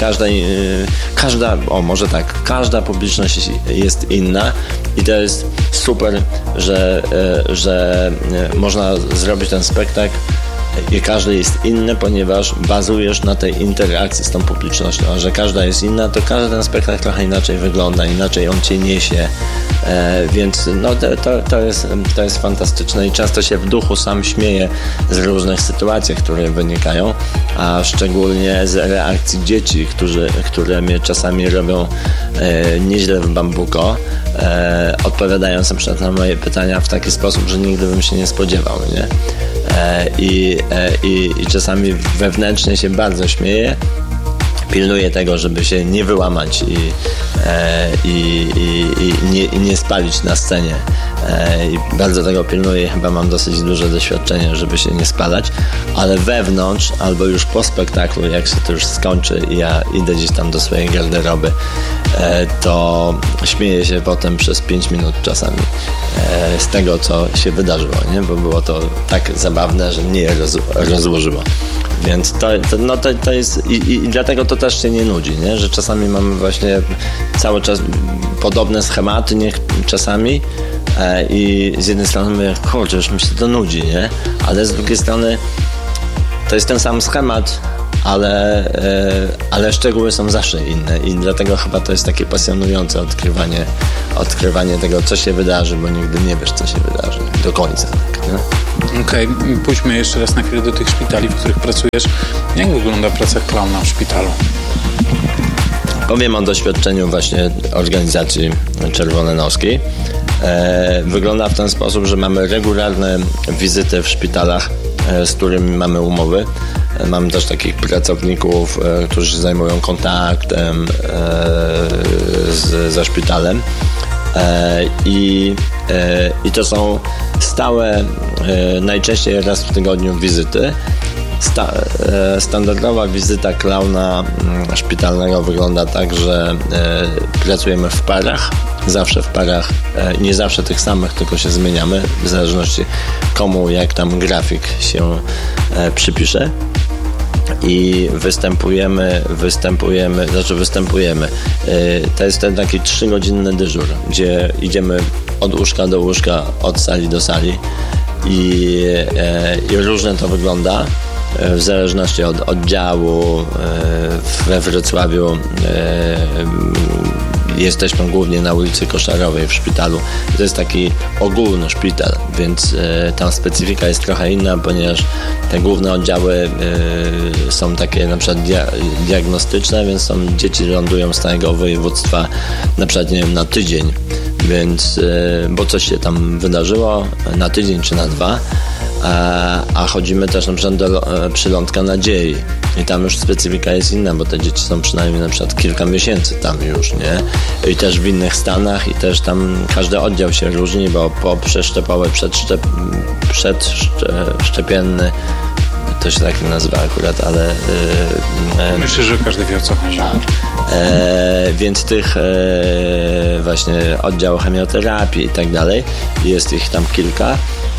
każda publiczność jest inna i to jest super, że można zrobić ten spektakl i każdy jest inny, ponieważ bazujesz na tej interakcji z tą publicznością, a że każda jest inna, to każdy ten spektakl trochę inaczej wygląda, inaczej on cię niesie, więc to jest fantastyczne i często się w duchu sam śmieję z różnych sytuacji, które wynikają, a szczególnie z reakcji dzieci, które mnie czasami robią nieźle w bambuko, odpowiadając na przykład na moje pytania w taki sposób, że nigdy bym się nie spodziewał, nie? I czasami wewnętrznie się bardzo śmieję, pilnuję tego, żeby się nie wyłamać i nie spalić na scenie. I bardzo tego pilnuję, chyba mam dosyć duże doświadczenie, żeby się nie spalać, ale wewnątrz albo już po spektaklu, jak się to już skończy i ja idę gdzieś tam do swojej garderoby, to śmieję się potem przez 5 minut czasami z tego, co się wydarzyło, nie? Bo było to tak zabawne, że mnie rozłożyło. Więc to jest i dlatego to też się nie nudzi, nie? Że czasami mamy właśnie cały czas podobne schematy, czasami i z jednej strony mówię, kurczę, już mi się to nudzi, nie? Ale z drugiej strony to jest ten sam schemat, ale szczegóły są zawsze inne i dlatego chyba to jest takie pasjonujące odkrywanie tego, co się wydarzy, bo nigdy nie wiesz, co się wydarzy do końca. Tak,
Okej, pójdźmy jeszcze raz na chwilę do tych szpitali, w których pracujesz. Jak wygląda praca klauna w szpitalu?
Powiem o doświadczeniu właśnie organizacji Czerwone Noski. Wygląda w ten sposób, że mamy regularne wizyty w szpitalach, z którymi mamy umowy. Mamy też takich pracowników, którzy się zajmują kontaktem ze szpitalem. I to są stałe, najczęściej raz w tygodniu wizyty. Standardowa wizyta klauna szpitalnego wygląda tak, że pracujemy w parach, zawsze w parach, nie zawsze tych samych, tylko się zmieniamy, w zależności komu jak tam grafik się przypisze. I występujemy. To jest ten taki 3-godzinny dyżur, gdzie idziemy od łóżka do łóżka, od sali do sali i różnie to wygląda. W zależności od oddziału. We Wrocławiu jesteśmy głównie na ulicy Koszarowej w szpitalu. To jest taki ogólny szpital, więc tam specyfika jest trochę inna, ponieważ te główne oddziały są takie na przykład diagnostyczne, więc dzieci lądują z całego województwa na przykład, nie wiem, na tydzień, więc bo coś się tam wydarzyło na tydzień czy na 2. A chodzimy też na przykład do Przylądka Nadziei i tam już specyfika jest inna, bo te dzieci są przynajmniej na przykład kilka miesięcy tam już, nie? I też w innych stanach i też tam każdy oddział się różni, bo po przeszczepowy, przedszczepienny, to się tak nie nazywa akurat, ale
myślę, że każdy wie, o co chodzi.
Więc tych właśnie oddział chemioterapii i tak dalej, jest ich tam kilka.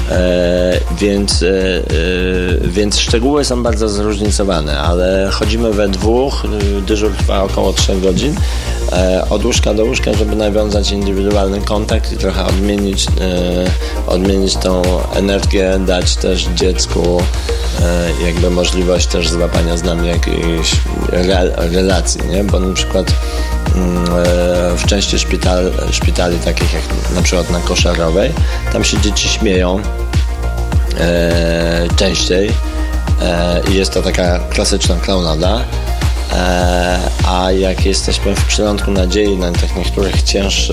Więc szczegóły są bardzo zróżnicowane, ale chodzimy we dwóch, dyżur trwa około 3 godzin, od łóżka do łóżka, żeby nawiązać indywidualny kontakt i trochę odmienić tą energię, dać też dziecku jakby możliwość też złapania z nami jakiejś relacji, nie? Bo na przykład w części szpitali takich jak na przykład na Koszarowej, tam się dzieci śmieją częściej i jest to taka klasyczna klaunada, a jak jesteśmy w Przylądku Nadziei na tych niektórych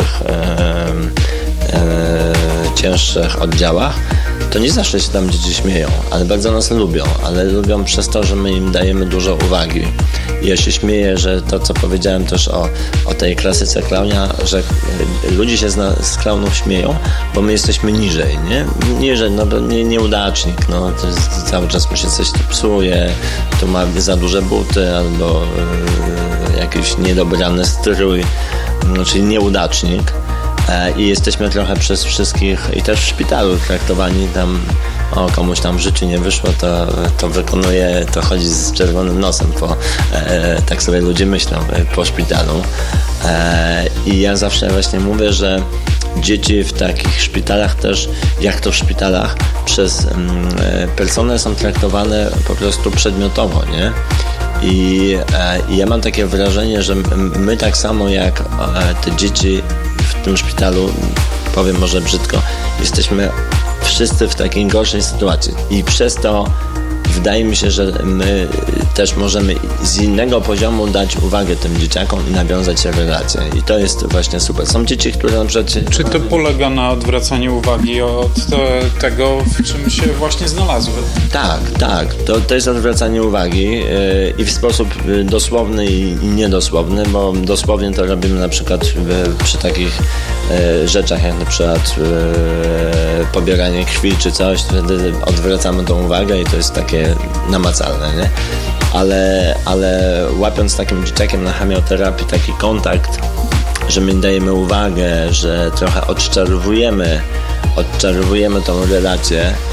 cięższych oddziałach, to nie zawsze się tam dzieci śmieją, ale bardzo nas lubią, ale lubią przez to, że my im dajemy dużo uwagi. I ja się śmieję, że to, co powiedziałem też o tej klasyce klaunia, że ludzie się z klaunów śmieją, bo my jesteśmy niżej, nie? Niżej, no to nieudacznik, no to jest, cały czas mu się coś tu psuje, tu ma za duże buty albo jakiś niedobrany strój, no, czyli nieudacznik. I jesteśmy trochę przez wszystkich i też w szpitalu traktowani tam, komuś tam w życiu nie wyszło, to wykonuje, to chodzi z czerwonym nosem, tak sobie ludzie myślą po szpitalu. I ja zawsze właśnie mówię, że dzieci w takich szpitalach też, jak to w szpitalach, przez personel są traktowane po prostu przedmiotowo, nie? I ja mam takie wrażenie, że my tak samo jak te dzieci w tym szpitalu, powiem może brzydko, jesteśmy wszyscy w takiej gorszej sytuacji i przez to wydaje mi się, że my też możemy z innego poziomu dać uwagę tym dzieciakom i nawiązać relacje. I to jest właśnie super. Są dzieci, które na przykład...
Czy to polega na odwracaniu uwagi od tego, w czym się właśnie znalazły?
Tak. To jest odwracanie uwagi i w sposób dosłowny i niedosłowny, bo dosłownie to robimy na przykład przy takich rzeczach, jak na przykład pobieranie krwi czy coś, wtedy odwracamy tą uwagę i to jest takie namacalne, nie? Ale łapiąc takim dzieciakiem na chemioterapii taki kontakt, że my dajemy uwagę, że trochę odczarowujemy tą relację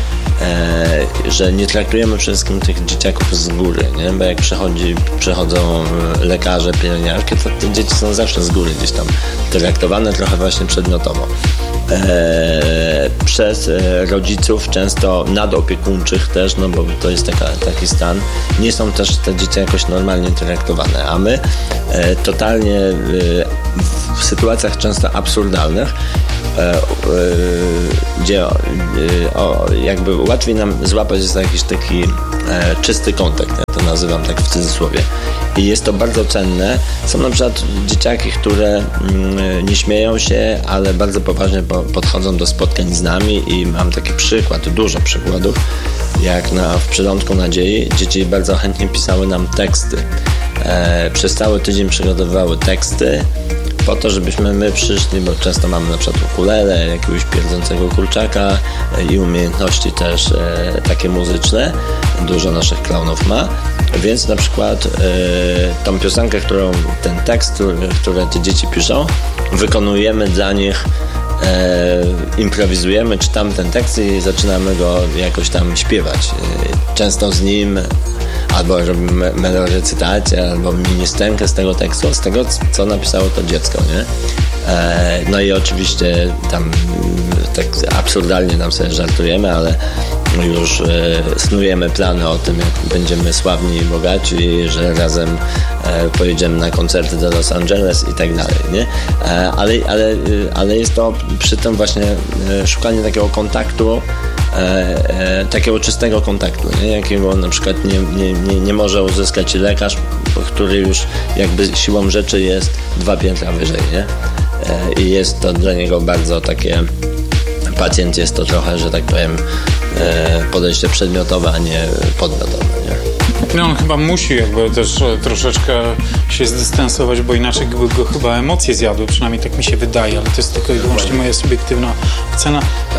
że nie traktujemy przede wszystkim tych dzieciaków z góry, nie? Bo jak przychodzą lekarze, pielęgniarki, to te dzieci są zawsze z góry gdzieś tam traktowane trochę właśnie przedmiotowo. Przez rodziców, często nadopiekuńczych też, no bo to jest taki stan. Nie są też te dzieci jakoś normalnie traktowane, a my totalnie w sytuacjach często absurdalnych, gdzie jakby łatwiej nam złapać jest jakiś taki czysty kontakt, ja to nazywam tak w cudzysłowie. I jest to bardzo cenne. Są na przykład dzieciaki, które nie śmieją się, ale bardzo poważnie podchodzą do spotkań z nami i mam taki przykład, dużo przykładów, jak w Przylądku Nadziei dzieci bardzo chętnie pisały nam teksty. Przez cały tydzień przygotowywały teksty po to, żebyśmy my przyszli, bo często mamy na przykład ukulele, jakiegoś pierdzącego kurczaka i umiejętności też takie muzyczne. Dużo naszych klaunów ma, więc na przykład tą piosenkę, ten tekst, który te dzieci piszą, wykonujemy dla nich, improwizujemy, czytamy ten tekst i zaczynamy go jakoś tam śpiewać. Często z nim albo robimy melorecytację, albo mini-scenkę z tego tekstu, z tego, co napisało to dziecko, nie? No i oczywiście tam tak absurdalnie nam sobie żartujemy, ale już snujemy plany o tym, jak będziemy sławni i bogaci, że razem pojedziemy na koncerty do Los Angeles i tak dalej, nie? Ale jest to przy tym właśnie szukanie takiego kontaktu, takiego czystego kontaktu, nie? Jakiego na przykład nie może uzyskać lekarz, który już jakby siłą rzeczy jest 2 piętra wyżej, nie? I jest to dla niego bardzo takie, pacjent jest to trochę, że tak powiem, podejście przedmiotowe, a nie podmiotowe, nie?
No on chyba musi jakby też troszeczkę się zdystansować, bo inaczej by go chyba emocje zjadły, przynajmniej tak mi się wydaje, ale to jest tylko i wyłącznie moja subiektywna ocena.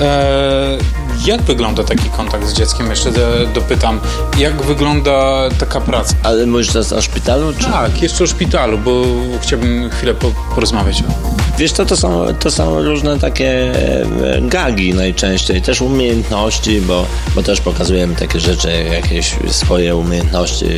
Jak wygląda taki kontakt z dzieckiem? Jeszcze dopytam, jak wygląda taka praca?
Ale mówisz teraz o szpitalu? Czy?
Tak, jeszcze o szpitalu, bo chciałbym chwilę porozmawiać.
Wiesz co, to są różne takie gagi najczęściej, też umiejętności, bo też pokazujemy takie rzeczy, jakieś swoje umiejętności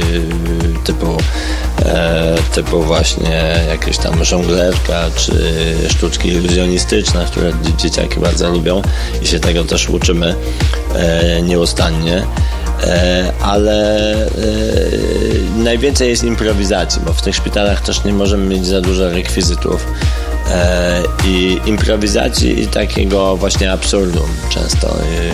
typu właśnie jakieś tam żonglerka, czy sztuczki iluzjonistyczne, które dzieciaki bardzo lubią i się tego też uczymy nieustannie. Ale najwięcej jest improwizacji, bo w tych szpitalach też nie możemy mieć za dużo rekwizytów i improwizacji i takiego właśnie absurdum często.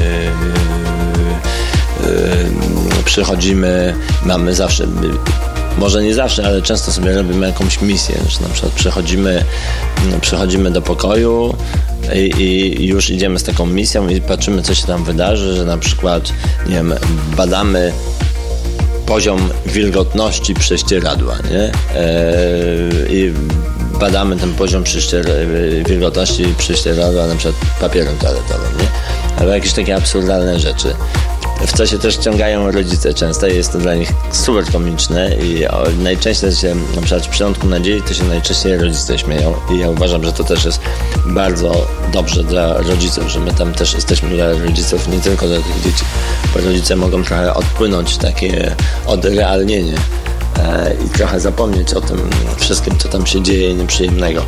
Przychodzimy, mamy zawsze, może nie zawsze, ale często sobie robimy jakąś misję, że na przykład przychodzimy do pokoju i już idziemy z taką misją i patrzymy, co się tam wydarzy, że na przykład, nie wiem, badamy poziom wilgotności prześcieradła, nie? I badamy ten poziom wilgotności prześcieradła na przykład papierem toaletowym, nie? Albo jakieś takie absurdalne rzeczy. W co się też ściągają rodzice często i jest to dla nich super komiczne i najczęściej się, na przykład w Przylądku Nadziei, to się najczęściej rodzice śmieją i ja uważam, że to też jest bardzo dobrze dla rodziców, że my tam też jesteśmy dla rodziców, nie tylko dla tych dzieci, bo rodzice mogą trochę odpłynąć, takie odrealnienie i trochę zapomnieć o tym wszystkim, co tam się dzieje nieprzyjemnego.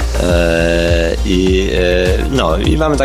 I mamy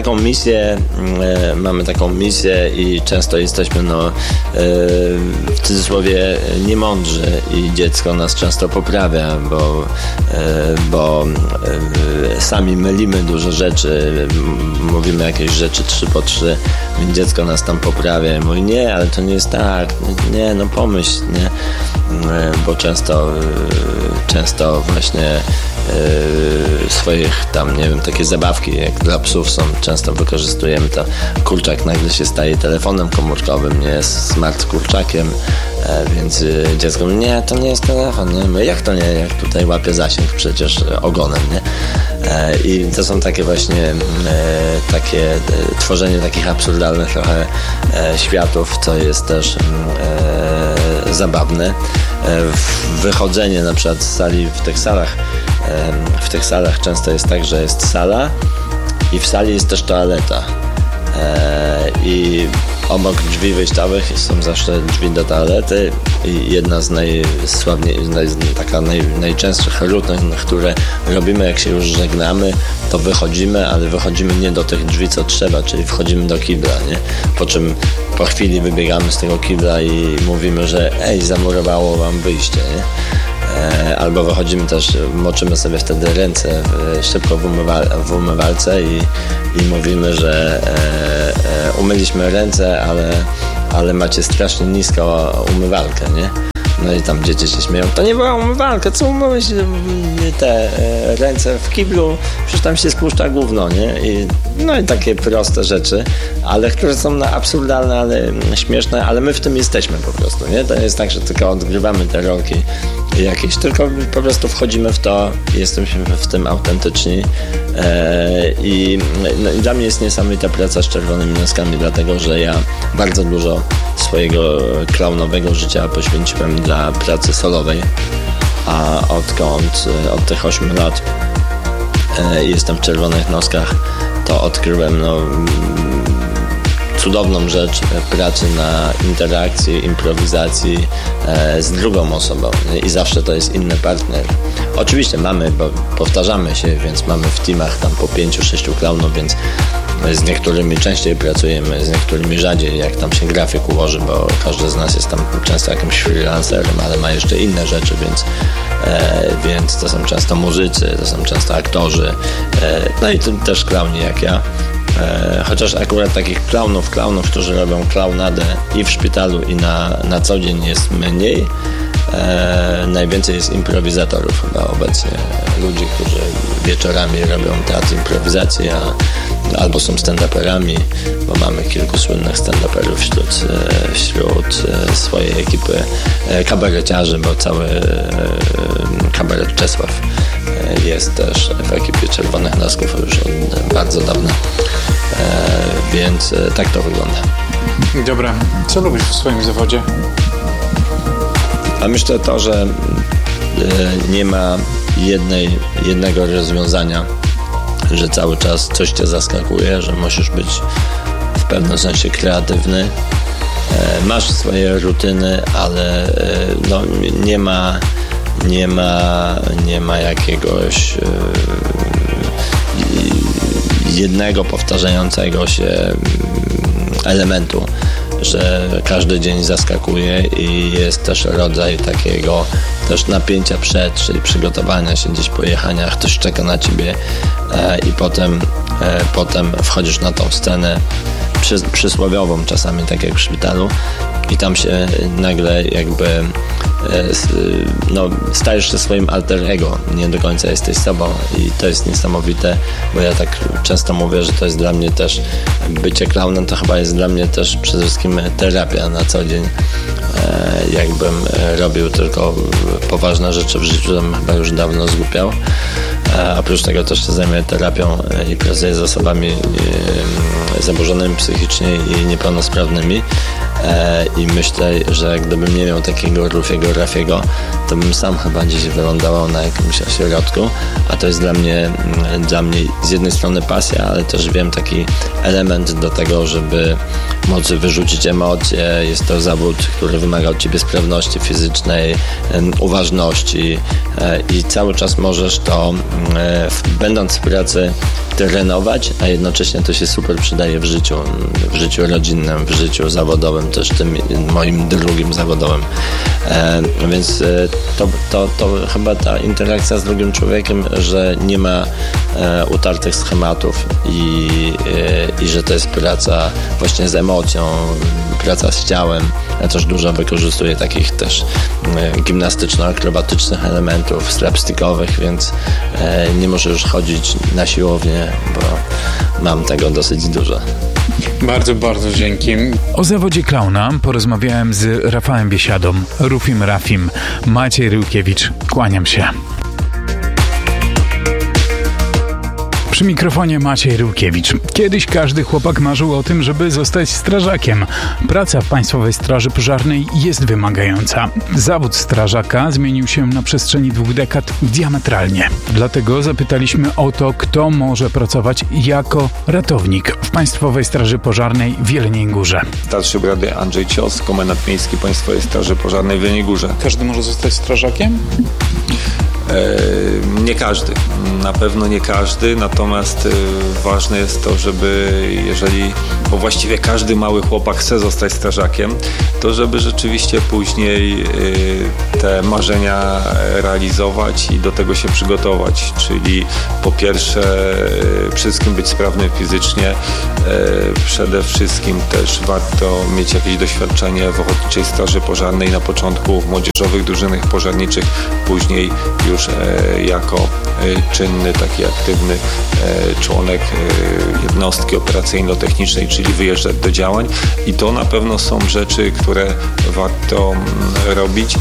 taką misję i często jesteśmy w cudzysłowie niemądrzy i dziecko nas często poprawia, bo sami mylimy dużo rzeczy, mówimy jakieś rzeczy 3x3, więc dziecko nas tam poprawia i mówi, nie, ale to nie jest tak, nie, no pomyśl, nie, bo często właśnie swoich tam, nie wiem, takie zabawki jak dla psów są, często wykorzystujemy to. Kurczak nagle się staje telefonem komórkowym, nie jest smart kurczakiem, więc dziecko mówi, nie, to nie jest telefon, nie? My, jak to nie, jak tutaj łapie zasięg przecież ogonem, nie? I to są takie właśnie takie tworzenie takich absurdalnych trochę światów, co jest też zabawne. Wychodzenie na przykład z sali w tych salach często jest tak, że jest sala i w sali jest też toaleta. I obok drzwi wyjściowych są zawsze drzwi do toalety i jedna z najczęstszych rutyn, które robimy, jak się już żegnamy, to wychodzimy, ale wychodzimy nie do tych drzwi, co trzeba, czyli wchodzimy do kibla, nie? Po czym po chwili wybiegamy z tego kibla i mówimy, że zamurowało wam wyjście, nie? Albo wychodzimy też, moczymy sobie wtedy ręce szybko w umywalce i mówimy, że umyliśmy ręce, ale macie strasznie niską umywalkę, nie? No i tam dzieci się śmieją, to nie była umywalka, co umyłeś te ręce w kiblu, przecież tam się spuszcza gówno, nie? No i takie proste rzeczy, ale które są absurdalne, ale śmieszne, ale my w tym jesteśmy po prostu, nie? To jest tak, że tylko odgrywamy te rolki jakieś, tylko po prostu wchodzimy w to, jesteśmy w tym autentyczni i dla mnie jest niesamowita praca z Czerwonymi Noskami, dlatego, że ja bardzo dużo swojego klaunowego życia poświęciłem dla pracy solowej, a od tych 8 lat jestem w Czerwonych Noskach, to odkryłem cudowną rzecz pracy na interakcji, improwizacji z drugą osobą i zawsze to jest inny partner. Oczywiście bo powtarzamy się, więc mamy w teamach tam po 5-6 klaunów, więc z niektórymi częściej pracujemy, z niektórymi rzadziej, jak tam się grafik ułoży, bo każdy z nas jest tam często jakimś freelancerem, ale ma jeszcze inne rzeczy, więc to są często muzycy, to są często aktorzy, no i też klauni jak ja. Chociaż akurat takich klaunów, którzy robią klaunadę i w szpitalu, i na co dzień jest mniej. Najwięcej jest improwizatorów chyba obecnie, ludzi, którzy wieczorami robią teatr improwizacji, albo są stand-uperami, bo mamy kilku słynnych stand-uperów wśród swojej ekipy, kabareciarzy, bo cały kabaret Czesław jest też w ekipie Czerwonych Nosków już od bardzo dawna, więc tak to wygląda.
Dobra, co lubisz w swoim zawodzie?
A myślę to, że nie ma jednego rozwiązania, że cały czas coś cię zaskakuje, że musisz być w pewnym sensie kreatywny. Masz swoje rutyny, ale nie ma jakiegoś jednego powtarzającego się elementu, że każdy dzień zaskakuje i jest też rodzaj takiego też napięcia czyli przygotowania się, gdzieś pojechania, ktoś czeka na ciebie i potem wchodzisz na tą scenę przysłowiową czasami, tak jak w szpitalu, i tam się nagle jakby stajesz się swoim alter ego, nie do końca jesteś sobą i to jest niesamowite, bo ja tak często mówię, że to jest dla mnie też bycie klaunem, to chyba jest dla mnie też przede wszystkim terapia na co dzień. Jakbym robił tylko poważne rzeczy w życiu, to bym chyba już dawno zgłupiał. Oprócz tego też się zajmuję terapią i pracuję z osobami zaburzonymi psychicznie i niepełnosprawnymi. I myślę, że gdybym nie miał takiego Rafiego, to bym sam chyba gdzieś wylądował na jakimś ośrodku, a to jest dla mnie z jednej strony pasja, ale też wiem taki element do tego, żeby móc wyrzucić emocje. Jest to zawód, który wymaga od ciebie sprawności fizycznej, uważności i cały czas możesz to, będąc w pracy, trenować, a jednocześnie to się super przydaje w życiu rodzinnym, w życiu zawodowym, też tym moim drugim zawodowym. Więc to chyba ta interakcja z drugim człowiekiem, że nie ma utartych schematów i że to jest praca właśnie z emocją, praca z ciałem. Ja też dużo wykorzystuję takich też gimnastyczno-akrobatycznych elementów, slapstickowych, więc nie muszę już chodzić na siłownię, bo mam tego dosyć dużo.
Bardzo, bardzo dzięki.
O zawodzie klauna porozmawiałem z Rafałem Biesiadą, Rafim, Maciej Ryłkiewicz. Kłaniam się. Przy mikrofonie Maciej Rukiewicz. Kiedyś każdy chłopak marzył o tym, żeby zostać strażakiem. Praca w Państwowej Straży Pożarnej jest wymagająca. Zawód strażaka zmienił się na przestrzeni 2 dekad diametralnie. Dlatego zapytaliśmy o to, kto może pracować jako ratownik w Państwowej Straży Pożarnej w Jeleniej Górze.
Starszy brady Andrzej Cios, komendant miejski Państwowej Straży Pożarnej w Jeleniej Górze.
Każdy może zostać strażakiem?
Nie każdy, na pewno nie każdy, natomiast ważne jest to, bo właściwie każdy mały chłopak chce zostać strażakiem, to żeby rzeczywiście później te marzenia realizować i do tego się przygotować, czyli po pierwsze przede wszystkim być sprawnym fizycznie, przede wszystkim też warto mieć jakieś doświadczenie w Ochotniczej Straży Pożarnej na początku, w młodzieżowych drużynach pożarniczych, później już jako czynny, taki aktywny członek jednostki operacyjno-technicznej, czyli wyjeżdżać do działań i to na pewno są rzeczy, które warto robić,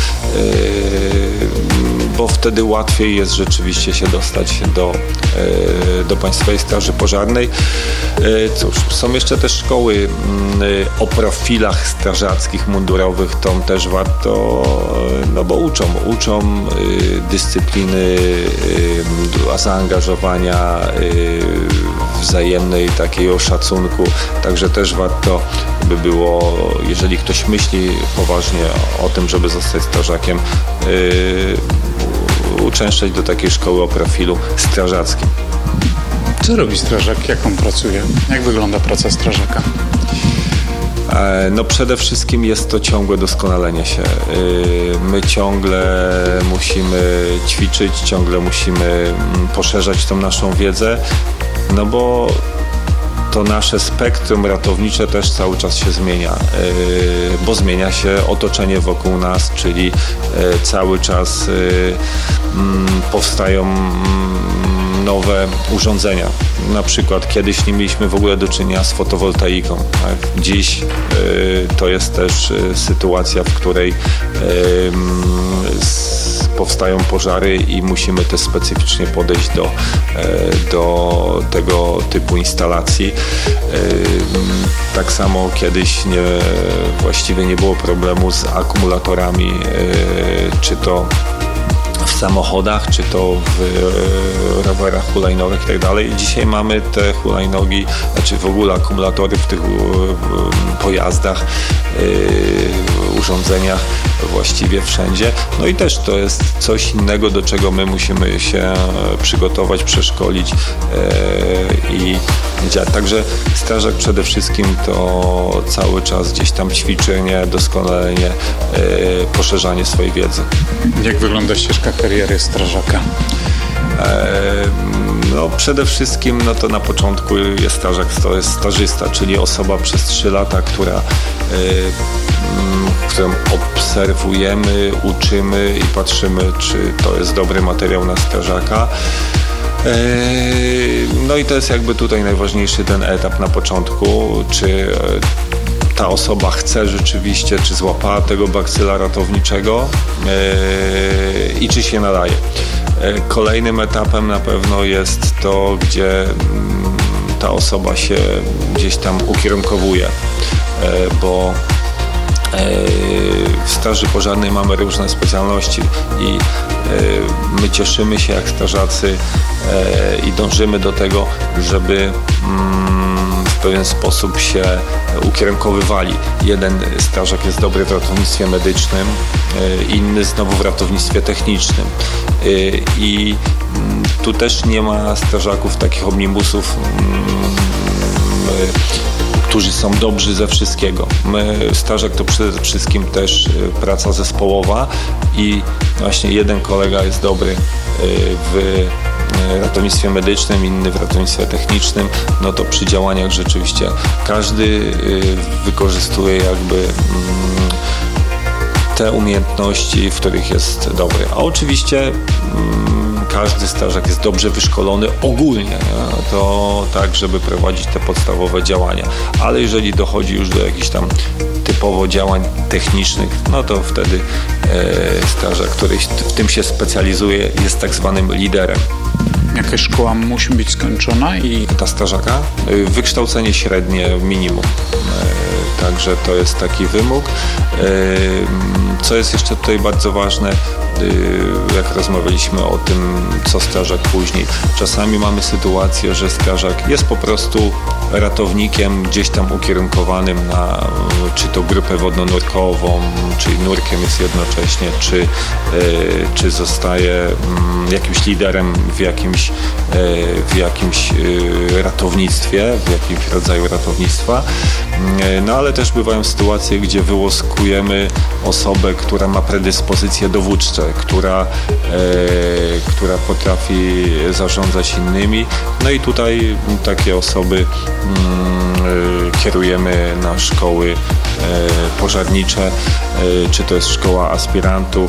bo wtedy łatwiej jest rzeczywiście się dostać do Państwowej Straży Pożarnej. Cóż, są jeszcze też szkoły o profilach strażackich, mundurowych, to też warto, no bo uczą dyscypliny, zaangażowania, wzajemnej takiego szacunku, także też warto by było, jeżeli ktoś myśli poważnie o tym, żeby zostać strażakiem, uczęszczać do takiej szkoły o profilu strażackim.
Co robi strażak? Jak on pracuje? Jak wygląda praca strażaka?
No przede wszystkim jest to ciągłe doskonalenie się. My ciągle musimy ćwiczyć, ciągle musimy poszerzać tą naszą wiedzę, no bo to nasze spektrum ratownicze też cały czas się zmienia, bo zmienia się otoczenie wokół nas, czyli cały czas powstają nowe urządzenia. Na przykład kiedyś nie mieliśmy w ogóle do czynienia z fotowoltaiką. Tak? Dziś to jest też sytuacja, w której powstają pożary i musimy też specyficznie podejść do tego typu instalacji. Tak samo kiedyś właściwie nie było problemu z akumulatorami, czy to w samochodach, czy to w rowerach hulajnogach i tak dalej. Dzisiaj mamy te hulajnogi, znaczy w ogóle akumulatory w tych pojazdach, urządzeniach właściwie wszędzie. No i też to jest coś innego, do czego my musimy się przygotować, przeszkolić i działać. Także strażak przede wszystkim to cały czas gdzieś tam ćwiczenie, doskonalenie, poszerzanie swojej wiedzy.
Jak wygląda ścieżka kariery strażaka?
No przede wszystkim no to na początku jest strażak, to jest stażysta, czyli osoba przez 3 lata, którą obserwujemy, uczymy i patrzymy, czy to jest dobry materiał na strażaka. No i to jest jakby tutaj najważniejszy ten etap na początku, czy ta osoba chce rzeczywiście, czy złapała tego bakcyla ratowniczego i czy się nadaje. Kolejnym etapem na pewno jest to, gdzie ta osoba się gdzieś tam ukierunkowuje, bo w Straży Pożarnej mamy różne specjalności i my cieszymy się jak strażacy i dążymy do tego, żeby w pewien sposób się ukierunkowywali. Jeden strażak jest dobry w ratownictwie medycznym, inny znowu w ratownictwie technicznym. I tu też nie ma strażaków takich omnibusów, którzy są dobrzy ze wszystkiego. Strażak to przede wszystkim też praca zespołowa i właśnie jeden kolega jest dobry w ratownictwie medycznym, inny w ratownictwie technicznym, no to przy działaniach rzeczywiście każdy wykorzystuje jakby te umiejętności, w których jest dobry. A oczywiście każdy strażak jest dobrze wyszkolony ogólnie, to tak, żeby prowadzić te podstawowe działania. Ale jeżeli dochodzi już do jakichś tam typowo działań technicznych, no to wtedy strażak, który w tym się specjalizuje, jest tak zwanym liderem.
jakaś szkoła musi być skończona i...
Ta strażaka? Wykształcenie średnie minimum. Także to jest taki wymóg. Co jest jeszcze tutaj bardzo ważne, jak rozmawialiśmy o tym, co strażak później. Czasami mamy sytuację, że strażak jest po prostu ratownikiem gdzieś tam ukierunkowanym na czy to grupę wodno-nurkową, czyli nurkiem jest jednocześnie, czy zostaje jakimś liderem w jakimś ratownictwie, w jakimś rodzaju ratownictwa. No ale też bywają sytuacje, gdzie wyłuskujemy osobę, która ma predyspozycje dowódcze, która potrafi zarządzać innymi. No i tutaj takie osoby kierujemy na szkoły pożarnicze, czy to jest szkoła aspirantów,